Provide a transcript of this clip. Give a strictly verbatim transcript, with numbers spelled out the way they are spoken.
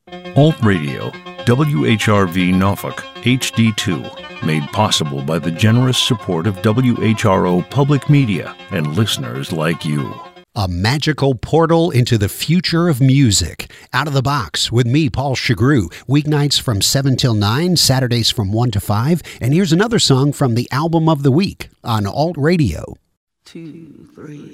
Alt Radio, W H R V Norfolk, H D two, made possible by the generous support of W H R O Public Media and listeners like you. A magical portal into the future of music. Out of the Box with me, Paul Chagru. Weeknights from seven till nine, Saturdays from one to five. And here's another song from the album of the week on Alt Radio. Two, three.